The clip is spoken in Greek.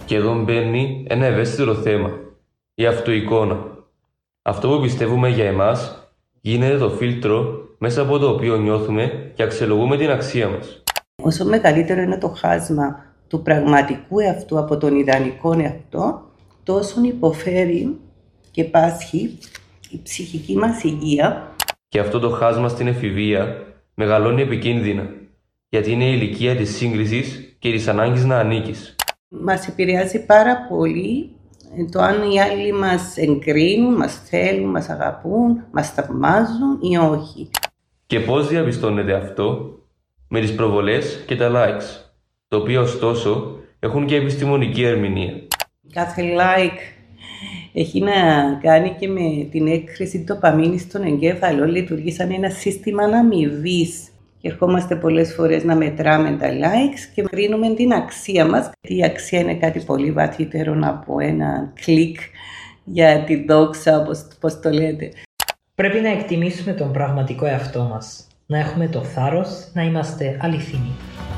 Και εδώ μπαίνει ένα ευαίσθητο θέμα, η αυτοεικόνα. Αυτό που πιστεύουμε για εμάς γίνεται το φίλτρο μέσα από το οποίο νιώθουμε και αξιολογούμε την αξία μας. Όσο μεγαλύτερο είναι το χάσμα του πραγματικού εαυτού από τον ιδανικό εαυτό, τόσο υποφέρει και πάσχει η ψυχική μας υγεία. Και αυτό το χάσμα στην εφηβεία μεγαλώνει επικίνδυνα, γιατί είναι η ηλικία της σύγκρισης και της ανάγκης να ανήκεις. Μας επηρεάζει πάρα πολύ το αν οι άλλοι μας εγκρίνουν, μας θέλουν, μας αγαπούν, μας θαυμάζουν ή όχι. Και πώς διαπιστώνεται αυτό? Με τις προβολές και τα likes, τα οποία ωστόσο έχουν και επιστημονική ερμηνεία. Κάθε like έχει να κάνει και με την έκρηση ντοπαμίνης στον εγκέφαλο, λειτουργεί σαν ένα σύστημα αμοιβής. Και ερχόμαστε πολλές φορές να μετράμε τα likes και κρίνουμε την αξία μας. Η αξία είναι κάτι πολύ βαθύτερο από ένα κλικ για την δόξα, όπως το λέτε. Πρέπει να εκτιμήσουμε τον πραγματικό εαυτό μας, να έχουμε το θάρρος να είμαστε αληθινοί.